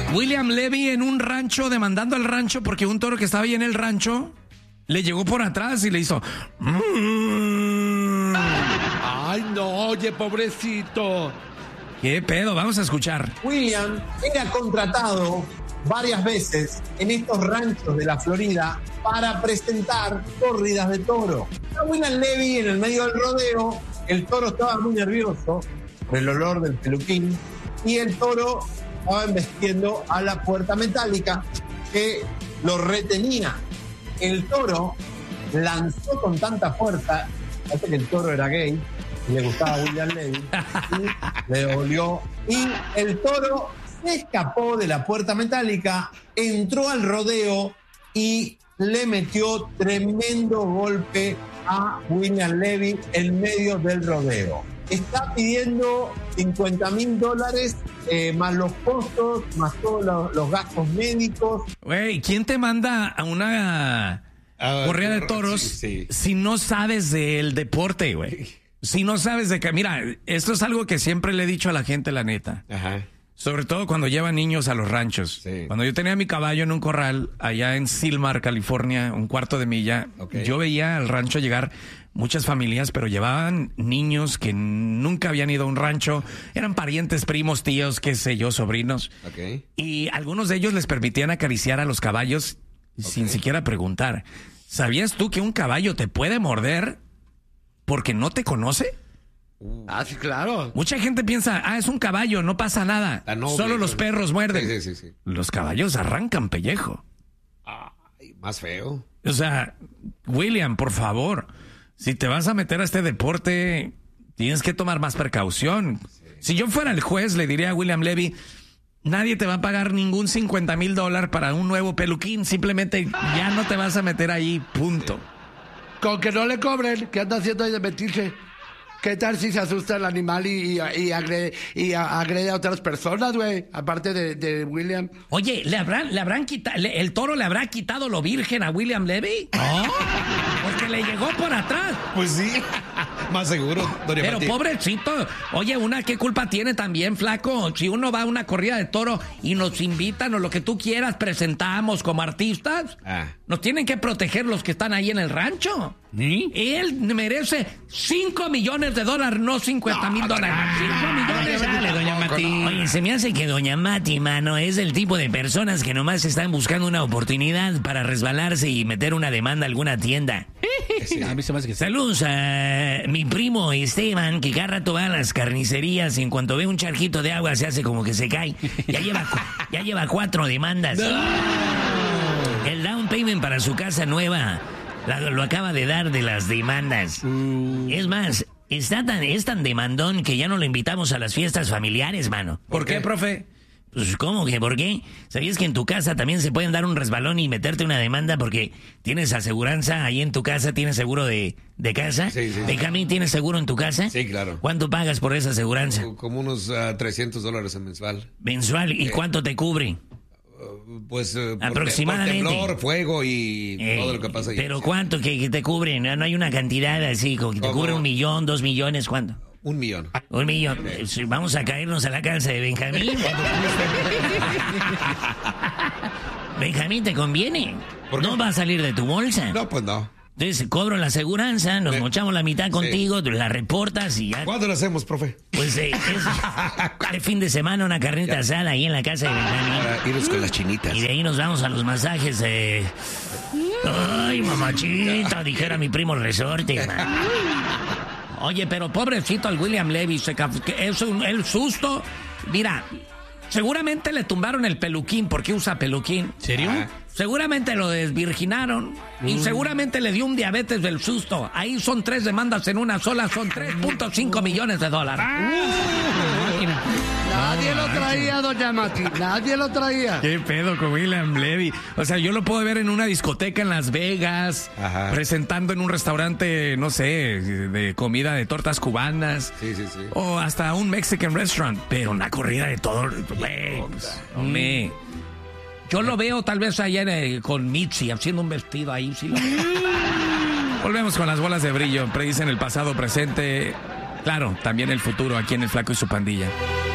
William Levy en un rancho demandando al rancho porque un toro que estaba ahí en el rancho le llegó por atrás y le hizo... Ay, no, oye, pobrecito. ¿Qué pedo? Vamos a escuchar. William era contratado varias veces en estos ranchos de la Florida para presentar corridas de toro. A William Levy, en el medio del rodeo, el toro estaba muy nervioso por el olor del peluquín y el toro estaba embestiendo a la puerta metálica que lo retenía. El toro lanzó con tanta fuerza, parece que el toro era gay, y le gustaba a William Levy, y le dolió. Y el toro se escapó de la puerta metálica, entró al rodeo y le metió tremendo golpe a William Levy en medio del rodeo. Está pidiendo $50,000 más los costos, más todos los gastos médicos. Güey, ¿quién te manda a una corrida de toros si no sabes del deporte, güey? Si no sabes de qué... Mira, esto es algo que siempre le he dicho a la gente, la neta. Ajá. Sobre todo cuando llevan niños a los ranchos. Sí. Cuando yo tenía mi caballo en un corral allá en Silmar, California, un cuarto de milla, yo veía al rancho llegar muchas familias, pero llevaban niños que nunca habían ido a un rancho. Eran parientes, primos, tíos, qué sé yo, sobrinos. Y algunos de ellos les permitían acariciar a los caballos sin siquiera preguntar. ¿Sabías tú que un caballo te puede morder porque no te conoce? Ah, sí, claro. Mucha gente piensa, es un caballo, no pasa nada. Solo los perros muerden. Sí. Los caballos arrancan pellejo. Ay, más feo. O sea, William, por favor, si te vas a meter a este deporte, tienes que tomar más precaución. Si yo fuera el juez, le diría a William Levy, nadie te va a pagar ningún $50,000 para un nuevo peluquín. Simplemente ya no te vas a meter ahí, punto. Con que no le cobren, ¿qué anda haciendo ahí de mentirse? ¿Qué tal si se asusta el animal y agrede a otras personas, güey? Aparte de William. Oye, ¿le habrán quitado, el toro le habrá quitado lo virgen a William Levy? Porque le llegó por atrás. Pues sí, más seguro, doña Pero Pati. pobrecito, oye, ¿qué culpa tiene también, flaco? Si uno va a una corrida de toro y nos invitan o lo que tú quieras, presentamos como artistas, nos tienen que proteger los que están ahí en el rancho. Él merece $5 millones, no $50,000. 5 millones. Dale, doña Mati. Oye, se me hace que doña Mati, mano, es el tipo de personas que nomás están buscando una oportunidad para resbalarse y meter una demanda a alguna tienda. A mí se me hace que sí. Saludos a mi primo Esteban, que cada rato va a las carnicerías y en cuanto ve un charquito de agua se hace como que se cae. Ya lleva 4 demandas. El down payment para su casa nueva lo acaba de dar de las demandas. Es más, es tan demandón que ya no lo invitamos a las fiestas familiares, mano. ¿Por qué, profe? Pues, ¿cómo que por qué? ¿Sabías que en tu casa también se pueden dar un resbalón y meterte una demanda porque tienes aseguranza ahí en tu casa? ¿Tienes seguro de casa? Sí. ¿Benjamín, tienes seguro en tu casa? Sí, claro. ¿Cuánto pagas por esa aseguranza? Como unos $300 en mensual. ¿Mensual? ¿Y cuánto te cubre? Pues aproximadamente. Por temblor, fuego y todo lo que pasa ahí. ¿Pero cuánto que te cubre? No hay una cantidad así, como que te cubre 1 millón, 2 millones, ¿cuánto? 1 millón. 1 millón. Vamos a caernos a la casa de Benjamín. Benjamín, ¿te conviene? ¿No va a salir de tu bolsa? No, pues no. Entonces cobro la aseguranza, nos mochamos la mitad contigo, la reportas y ya. ¿Cuándo lo hacemos, profe? Pues el fin de semana una carnita asada ahí en la casa de Benjamín. Para irnos con las chinitas. Y de ahí nos vamos a los masajes. Ay, mamachita, dijera mi primo Resorte, man. Oye, pero pobrecito al William Levy, el susto. Mira, seguramente le tumbaron el peluquín porque usa peluquín. ¿Serio? Seguramente lo desvirginaron y seguramente le dio un diabetes del susto. Ahí son 3 demandas en una sola, son $3.5 millones. Nadie lo traía, doña Mati, nadie lo traía. ¿Qué pedo con William Levy? O sea, yo lo puedo ver en una discoteca en Las Vegas, presentando en un restaurante, no sé, de comida de tortas cubanas. Sí. O hasta un Mexican restaurant. Pero una corrida de todo, güey. Yo lo veo tal vez allá con Mitzi haciendo un vestido ahí. Sí lo veo. Volvemos con las bolas de brillo. Predicen el pasado, presente. Claro, también el futuro aquí en El Flaco y su Pandilla.